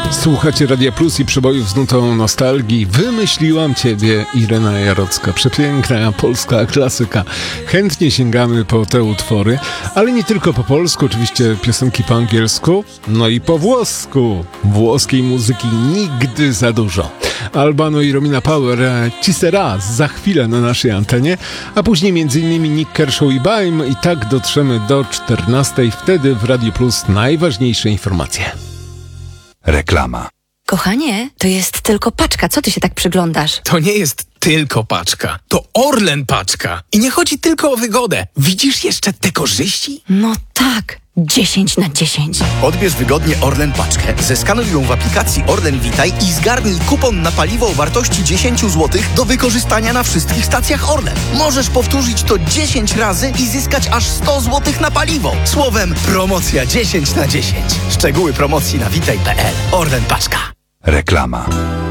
Słuchacie Radia Plus i przebojów z nutą nostalgii. Wymyśliłam Ciebie, Irena Jarocka. Przepiękna polska klasyka. Chętnie sięgamy po te utwory, ale nie tylko po polsku, oczywiście piosenki po angielsku, no i po włosku. Włoskiej muzyki nigdy za dużo. Albano i Romina Power, Ci sera za chwilę na naszej antenie, a później m.in. Nick Kershaw i Baim. I tak dotrzemy do 14:00. Wtedy w Radiu Plus najważniejsze informacje. Reklama. Kochanie, to jest tylko paczka. Co ty się tak przyglądasz? To nie jest tylko paczka. To Orlen paczka. I nie chodzi tylko o wygodę. Widzisz jeszcze te korzyści? No tak. 10/10. Odbierz wygodnie Orlen paczkę, zeskanuj ją w aplikacji Orlen Witaj i zgarnij kupon na paliwo o wartości 10 zł do wykorzystania na wszystkich stacjach Orlen. Możesz powtórzyć to 10 razy i zyskać aż 100 zł na paliwo. Słowem, promocja 10/10. Szczegóły promocji na witaj.pl. Orlen paczka. Reklama.